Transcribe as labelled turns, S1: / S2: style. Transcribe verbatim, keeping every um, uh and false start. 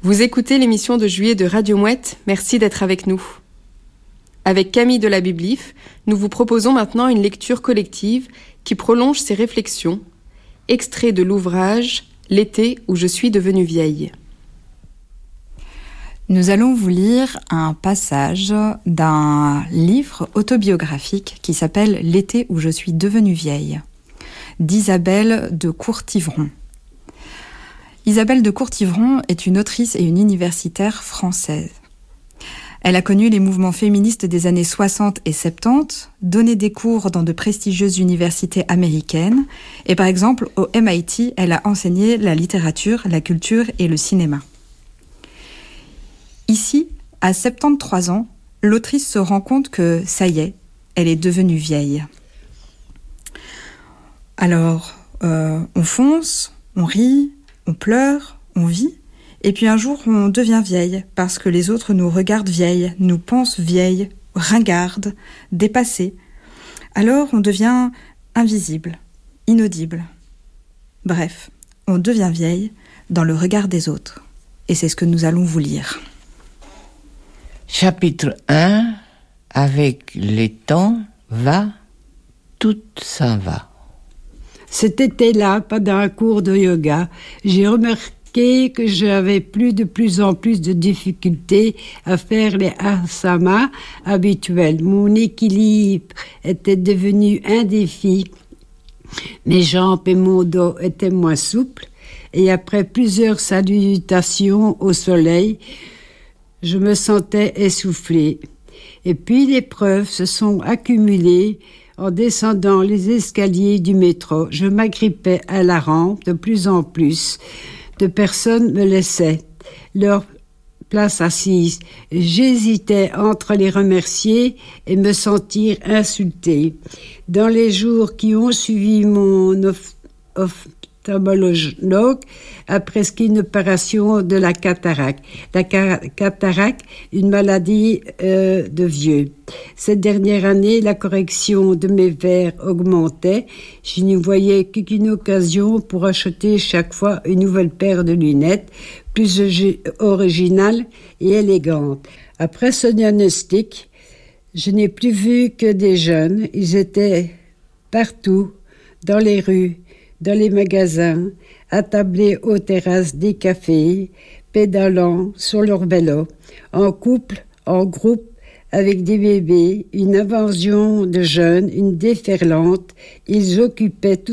S1: Vous écoutez l'émission de juillet de Radio Mouette, merci d'être avec nous. Avec Camille de la Biblif, nous vous proposons maintenant une lecture collective qui prolonge ces réflexions, extrait de l'ouvrage « L'été où je suis devenue vieille ».
S2: Nous allons vous lire un passage d'un livre autobiographique qui s'appelle « L'été où je suis devenue vieille » d'Isabelle de Courtivron. Isabelle de Courtivron est une autrice et une universitaire française. Elle a connu les mouvements féministes des années soixante et soixante-dix, donné des cours dans de prestigieuses universités américaines et par exemple au M I T, elle a enseigné la littérature, la culture et le cinéma. Ici, à soixante-treize ans, l'autrice se rend compte que ça y est, elle est devenue vieille. Alors, euh, on fonce, on rit, on pleure, on vit, et puis un jour on devient vieille, parce que les autres nous regardent vieilles, nous pensent vieilles, ringardes, dépassées. Alors on devient invisible, inaudible. Bref, on devient vieille dans le regard des autres. Et c'est ce que nous allons vous lire.
S3: Chapitre un. Avec les temps, va, tout s'en va.
S4: Cet été-là, pendant un cours de yoga, j'ai remarqué que j'avais plus de plus en plus de difficultés à faire les asanas habituels. Mon équilibre était devenu un défi. Mes jambes et mon dos étaient moins souples. Et après plusieurs salutations au soleil, je me sentais essoufflée. Et puis les preuves se sont accumulées. En descendant les escaliers du métro, je m'agrippais à la rampe de plus en plus. De personnes me laissaient leur place assise. J'hésitais entre les remercier et me sentir insultée. Dans les jours qui ont suivi mon off- ophtalmologue a prescrit une opération de la cataracte. La ca- cataracte, une maladie euh, de vieux. Cette dernière année, la correction de mes verres augmentait. Je n'y voyais qu'une occasion pour acheter chaque fois une nouvelle paire de lunettes, plus originale et élégante. Après ce diagnostic, je n'ai plus vu que des jeunes. Ils étaient partout, dans les rues, dans les magasins, attablés aux terrasses des cafés, pédalant sur leur vélo, en couple, en groupe, avec des bébés, une invasion de jeunes, une déferlante. Ils occupaient tout